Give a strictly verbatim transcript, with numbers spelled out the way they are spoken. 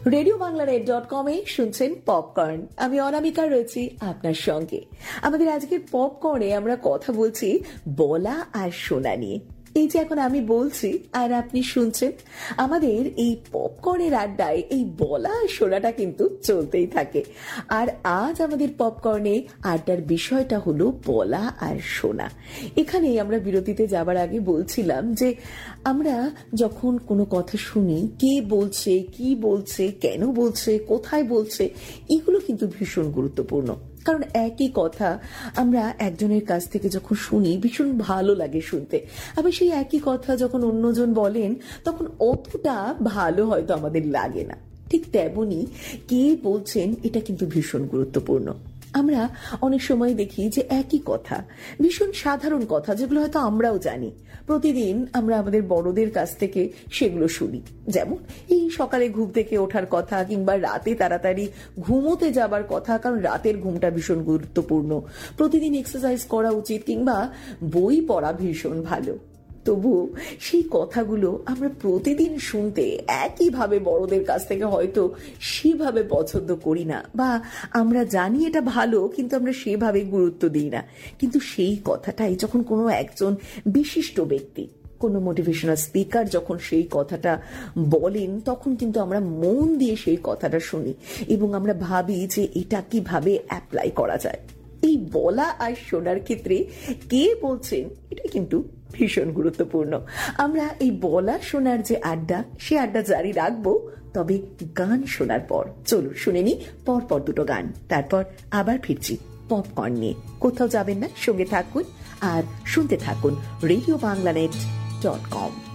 Radio Bangla red dot কমে শুনছেন popcorn. আমি অনামিকা রয়েছি আপনার সঙ্গে। আমাদের আজকের পপকর্নে আমরা কথা বলছি বলা আর শোনা নিয়ে। এই যে এখন আমি বলছি আর আপনি শুনছেন, আমাদের এই পপকর্নের আড্ডায় এই বলা আর শোনাটা কিন্তু চলতেই থাকে। আর আজ আমাদের পপকর্নে আড্ডার বিষয়টা হলো বলা আর শোনা। এখানে আমরা বিরতিতে যাবার আগে বলছিলাম যে আমরা যখন কোনো কথা শুনি, কে বলছে, কি বলছে, কেন বলছে, কোথায় বলছে, এগুলো কিন্তু ভীষণ গুরুত্বপূর্ণ। কারণ একই কথা আমরা একজনের কাছ থেকে যখন শুনি ভীষণ ভালো লাগে শুনতে, আবার সেই একই কথা যখন অন্যজন বলেন তখন অতটা ভালো হয়তো আমাদের লাগে না। ঠিক তেমনই কে বলছেন এটা কিন্তু ভীষণ গুরুত্বপূর্ণ। আমরা অনেক সময় দেখি যে একই কথা, ভীষণ সাধারণ কথা যেগুলো হয়তো আমরাও জানি, প্রতিদিন আমরা আমাদের বড়দের কাছ থেকে সেগুলো শুনি। যেমন এই সকালে ঘুম থেকে ওঠার কথা, কিংবা রাতে তাড়াতাড়ি ঘুমোতে যাবার কথা, কারণ রাতের ঘুমটা ভীষণ গুরুত্বপূর্ণ। প্রতিদিন এক্সারসাইজ করা উচিত, কিংবা বই পড়া ভীষণ ভালো। তবু সেই কথাগুলো আমরা প্রতিদিন শুনতে একইভাবে বড়দের কাছ থেকে হয়তো সেভাবে পছন্দ করি না, বা আমরা জানি এটা ভালো কিন্তু আমরা সেভাবে গুরুত্ব দিই না। কিন্তু সেই কথাটাই যখন কোনো একজন বিশিষ্ট ব্যক্তি, কোনো মোটিভেশনাল স্পিকার যখন সেই কথাটা বলেন, তখন কিন্তু আমরা মন দিয়ে সেই কথাটা শুনি এবং আমরা ভাবি যে এটা কিভাবে অ্যাপ্লাই করা যায়। এই বলা আর শোনার ক্ষেত্রে কে বলছেন এটা কিন্তু ভীষণ গুরুত্বপূর্ণ। আমরা এই বলা শোনার যে আড্ডা, সে আড্ডা জারি রাখবো, তবে গান শোনার পর। চলুন শুনে নি পর পর দুটো গান, তারপর আবার ফিরছি পপকর্ন নিয়ে। কোথাও যাবেন না, সঙ্গে থাকুন আর শুনতে থাকুন radio Bangla net dot com.